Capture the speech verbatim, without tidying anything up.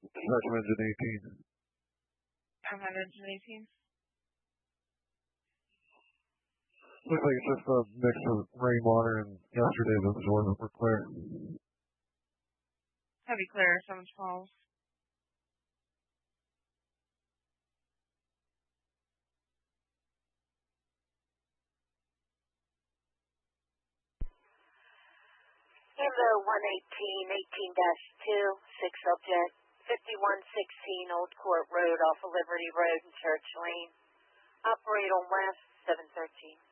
Second engine eighteen. I'm on engine eighteen. Looks like it's just a mix of rainwater and yesterday's absorbent. We're clear. Heavy clear, seven twelve. Ambo one eighteen, eighteen dash two, six subject, fifty-one sixteen Old Court Road off of Liberty Road and Church Lane. Operate on west, seven thirteen.